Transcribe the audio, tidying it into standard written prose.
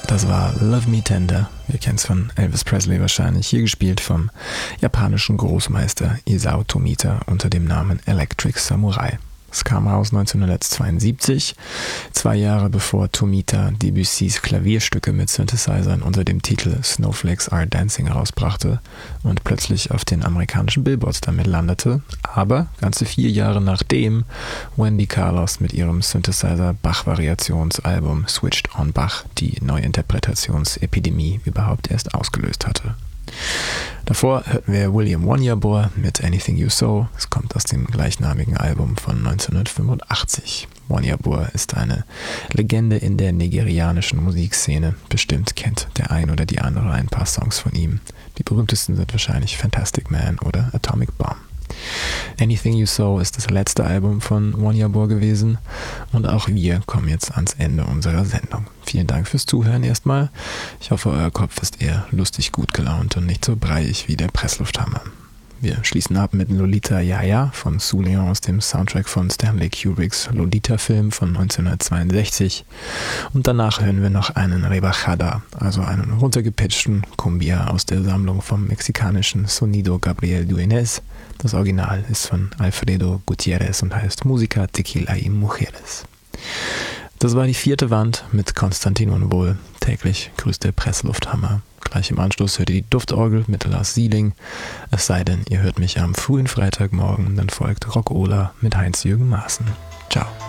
Das war Love Me Tender. Wir kennen es von Elvis Presley wahrscheinlich. Hier gespielt vom japanischen Großmeister Isao Tomita unter dem Namen Electric Samurai. Es kam raus 1972, 2 Jahre bevor Tomita Debussys Klavierstücke mit Synthesizern unter dem Titel Snowflakes Are Dancing rausbrachte und plötzlich auf den amerikanischen Billboards damit landete. Aber ganze 4 Jahre nachdem Wendy Carlos mit ihrem Synthesizer-Bach-Variationsalbum Switched on Bach die Neuinterpretationsepidemie überhaupt erst ausgelöst hatte. Davor hörten wir William Wonyeabor mit Anything You Sow. Es kommt aus dem gleichnamigen Album von 1985. Wonyeabor ist eine Legende in der nigerianischen Musikszene. Bestimmt kennt der ein oder die andere ein paar Songs von ihm. Die berühmtesten sind wahrscheinlich Fantastic Man oder Atomic Bomb. Anything You Sow ist das letzte Album von Wonyeabor gewesen und auch wir kommen jetzt ans Ende unserer Sendung. Vielen Dank fürs Zuhören erstmal. Ich hoffe, euer Kopf ist eher lustig gut gelaunt und nicht so breiig wie der Presslufthammer. Wir schließen ab mit Lolita Ya Ya von Sue Leon aus dem Soundtrack von Stanley Kubricks Lolita-Film von 1962 und danach hören wir noch einen Rebajada, also einen runtergepitchten Cumbia aus der Sammlung vom mexikanischen Sonido Gabriel Dueñez. Das Original ist von Alfredo Gutiérrez und heißt Música, Tequila y Mujeres. Das war die 4. Wand mit Konstantin und Wohl. Täglich grüßt der Presslufthammer. Gleich im Anschluss hört ihr die Duftorgel mit Lars Sieling. Es sei denn, ihr hört mich am frühen Freitagmorgen, dann folgt Rock Ola mit Heinz-Jürgen Maaßen. Ciao.